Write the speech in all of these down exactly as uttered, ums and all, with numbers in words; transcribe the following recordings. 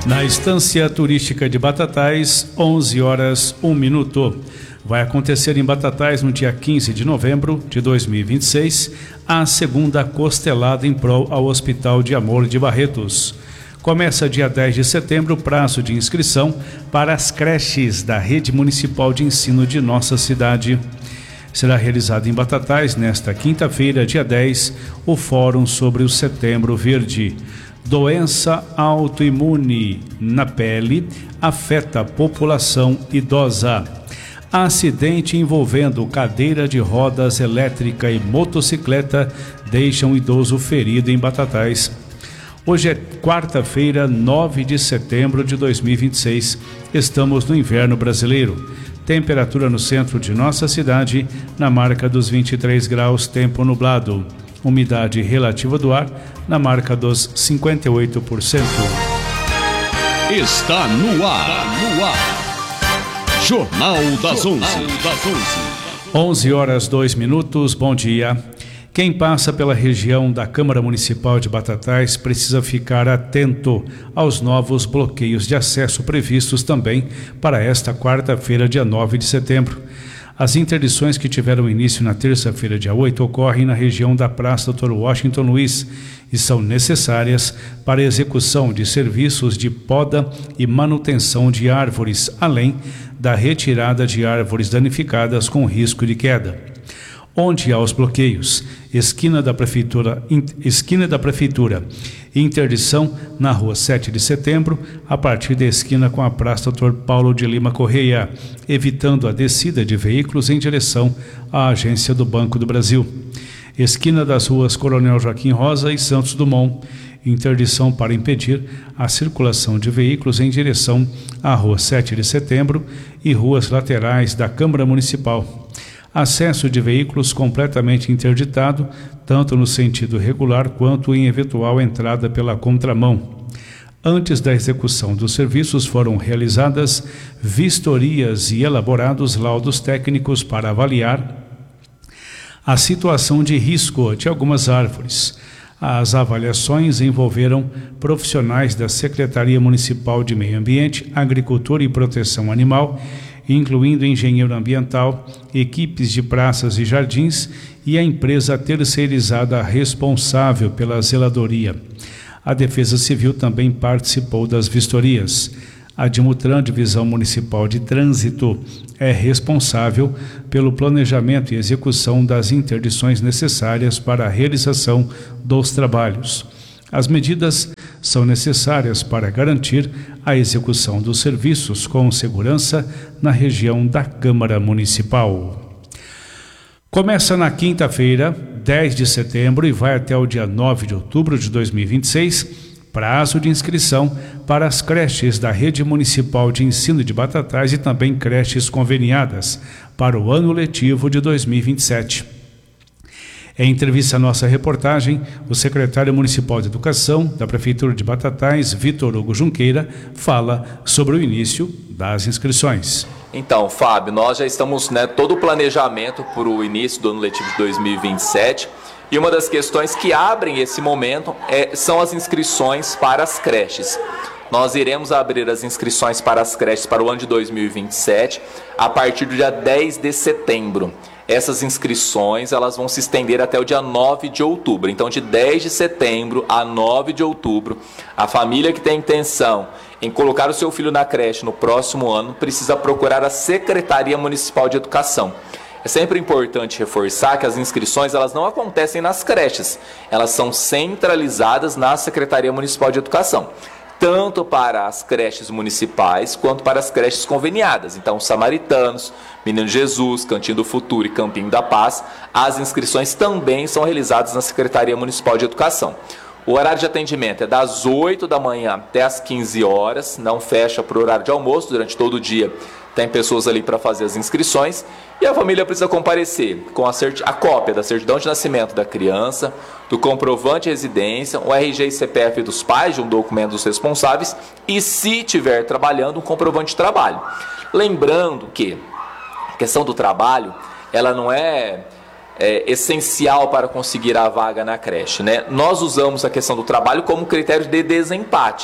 Na estância turística de Batatais, onze horas, um minuto. Vai acontecer em Batatais, no dia quinze de novembro de dois mil e vinte e seis, a segunda costelada em prol ao Hospital de Amor de Barretos. Começa dia dez de setembro o prazo de inscrição para as creches da Rede Municipal de Ensino de nossa cidade. Será realizado em Batatais, nesta quinta-feira, dia dez, o Fórum sobre o Setembro Verde. Doença autoimune na pele afeta a população idosa. Acidente envolvendo cadeira de rodas elétrica e motocicleta deixa um idoso ferido em Batatais. Hoje é quarta-feira, nove de setembro de dois mil e vinte e seis. Estamos no inverno brasileiro. Temperatura no centro de nossa cidade na marca dos vinte e três graus, tempo nublado. Umidade relativa do ar na marca dos cinquenta e oito por cento. Está no ar, no ar. Jornal das onze. onze horas, dois minutos, bom dia. Quem passa pela região da Câmara Municipal de Batatais precisa ficar atento aos novos bloqueios de acesso previstos também para esta quarta-feira, dia nove de setembro. As interdições que tiveram início na terça-feira, dia oito, ocorrem na região da Praça doutor Washington Luiz e são necessárias para a execução de serviços de poda e manutenção de árvores, além da retirada de árvores danificadas com risco de queda. Onde há os bloqueios? Esquina da Prefeitura, esquina da Prefeitura, interdição na rua sete de setembro, a partir da esquina com a Praça doutor Paulo de Lima Correia, evitando a descida de veículos em direção à agência do Banco do Brasil. Esquina das ruas Coronel Joaquim Rosa e Santos Dumont, interdição para impedir a circulação de veículos em direção à rua sete de setembro e ruas laterais da Câmara Municipal. Acesso de veículos completamente interditado, tanto no sentido regular quanto em eventual entrada pela contramão. Antes da execução dos serviços foram realizadas vistorias e elaborados laudos técnicos para avaliar a situação de risco de algumas árvores. As avaliações envolveram profissionais da Secretaria Municipal de Meio Ambiente, Agricultura e Proteção Animal, incluindo engenheiro ambiental, equipes de praças e jardins e a empresa terceirizada responsável pela zeladoria. A Defesa Civil também participou das vistorias. A Dimutran, Divisão Municipal de Trânsito, é responsável pelo planejamento e execução das interdições necessárias para a realização dos trabalhos. As medidas são necessárias para garantir a execução dos serviços com segurança na região da Câmara Municipal. Começa na quinta-feira, dez de setembro, e vai até o dia nove de outubro de dois mil e vinte e seis, prazo de inscrição para as creches da Rede Municipal de Ensino de Batatais e também creches conveniadas para o ano letivo de dois mil e vinte e sete. Em entrevista à nossa reportagem, o secretário municipal de Educação da Prefeitura de Batatais, Vitor Hugo Junqueira, fala sobre o início das inscrições. Então, Fábio, nós já estamos, né, todo o planejamento para o início do ano letivo de dois mil e vinte e sete e uma das questões que abrem esse momento é, são as inscrições para as creches. Nós iremos abrir as inscrições para as creches para o ano de dois mil e vinte e sete a partir do dia dez de setembro. Essas inscrições elas vão se estender até o dia nove de outubro. Então, de dez de setembro a nove de outubro, a família que tem intenção em colocar o seu filho na creche no próximo ano precisa procurar a Secretaria Municipal de Educação. É sempre importante reforçar que as inscrições elas não acontecem nas creches, elas são centralizadas na Secretaria Municipal de Educação, tanto para as creches municipais quanto para as creches conveniadas. Então, Samaritanos, Menino Jesus, Cantinho do Futuro e Campinho da Paz, as inscrições também são realizadas na Secretaria Municipal de Educação. O horário de atendimento é das oito da manhã até as quinze horas, não fecha para o horário de almoço, durante todo o dia tem pessoas ali para fazer as inscrições e a família precisa comparecer com a, cert... a cópia da certidão de nascimento da criança, do comprovante de residência, o R G e C P F dos pais, de um documento dos responsáveis e, se estiver trabalhando, um comprovante de trabalho. Lembrando que a questão do trabalho, ela não é, é essencial para conseguir a vaga na creche, né? Nós usamos a questão do trabalho como critério de desempate.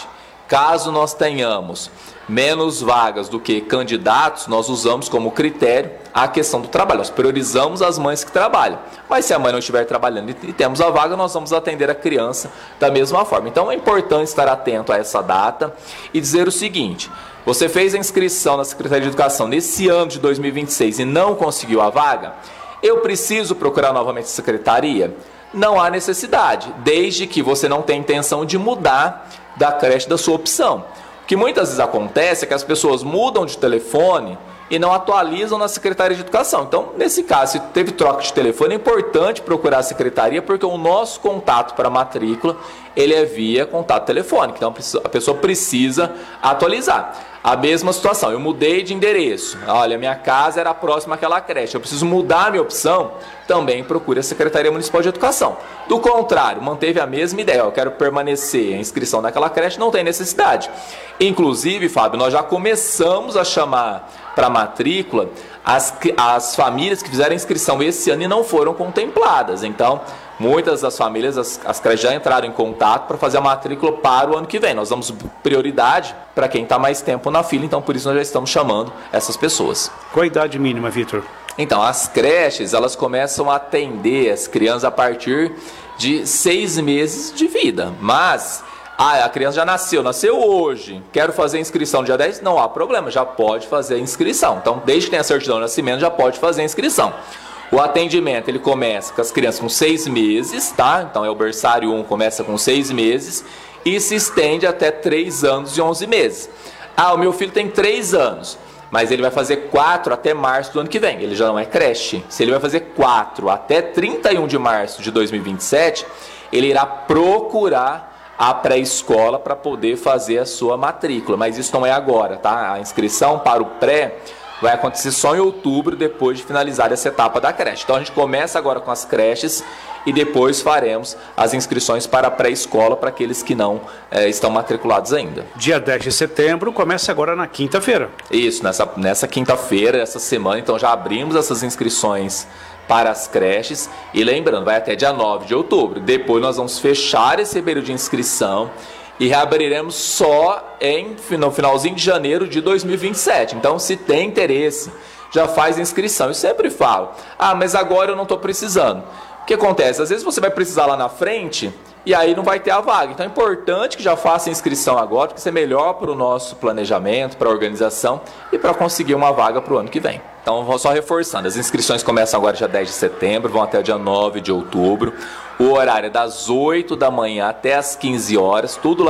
Caso nós tenhamos menos vagas do que candidatos, nós usamos como critério a questão do trabalho. Nós priorizamos as mães que trabalham. Mas se a mãe não estiver trabalhando e temos a vaga, nós vamos atender a criança da mesma forma. Então é importante estar atento a essa data e dizer o seguinte: você fez a inscrição na Secretaria de Educação nesse ano de dois mil e vinte e seis e não conseguiu a vaga, eu preciso procurar novamente a secretaria? Não há necessidade, desde que você não tenha intenção de mudar da creche da sua opção. O que muitas vezes acontece é que as pessoas mudam de telefone e não atualizam na Secretaria de Educação. Então, nesse caso, se teve troca de telefone, é importante procurar a secretaria, porque o nosso contato para a matrícula, ele é via contato telefônico. Então, a pessoa precisa atualizar. A mesma situação, eu mudei de endereço. Olha, minha casa era próxima àquela creche. Eu preciso mudar a minha opção, também procure a Secretaria Municipal de Educação. Do contrário, manteve a mesma ideia. Eu quero permanecer a inscrição naquela creche, não tem necessidade. Inclusive, Fábio, nós já começamos a chamar para matrícula as, as famílias que fizeram inscrição esse ano e não foram contempladas. Então, muitas das famílias, as, as creches já entraram em contato para fazer a matrícula para o ano que vem. Nós damos prioridade para quem está mais tempo na fila, então por isso nós já estamos chamando essas pessoas. Qual a idade mínima, Vitor? Então, as creches, elas começam a atender as crianças a partir de seis meses de vida, mas ah, a criança já nasceu, nasceu hoje, quero fazer a inscrição no dia dez, não há problema, já pode fazer a inscrição. Então, desde que tenha certidão de nascimento, já pode fazer a inscrição. O atendimento, ele começa com as crianças com seis meses, tá? Então, é o berçário um, começa com seis meses e se estende até três anos e onze meses. Ah, o meu filho tem três anos, mas ele vai fazer quatro até março do ano que vem, ele já não é creche. Se ele vai fazer quatro até trinta e um de março de dois mil e vinte e sete, ele irá procurar a pré-escola para poder fazer a sua matrícula, mas isso não é agora, tá? A inscrição para o pré vai acontecer só em outubro, depois de finalizar essa etapa da creche. Então a gente começa agora com as creches e depois faremos as inscrições para a pré-escola para aqueles que não é, estão matriculados ainda. Dia dez de setembro, começa agora na quinta-feira. Isso, nessa, nessa quinta-feira, essa semana, então já abrimos essas inscrições para as creches e lembrando, vai até dia nove de outubro. Depois nós vamos fechar esse período de inscrição e reabriremos só em, no finalzinho de janeiro de dois mil e vinte e sete. Então, se tem interesse, já faz a inscrição. Eu sempre falo, ah, mas agora eu não estou precisando. O que acontece? Às vezes você vai precisar lá na frente e aí não vai ter a vaga. Então é importante que já faça a inscrição agora, porque isso é melhor para o nosso planejamento, para a organização e para conseguir uma vaga para o ano que vem. Então, vou só reforçando, as inscrições começam agora dia dez de setembro, vão até o dia nove de outubro. O horário é das oito da manhã até as quinze horas, tudo lá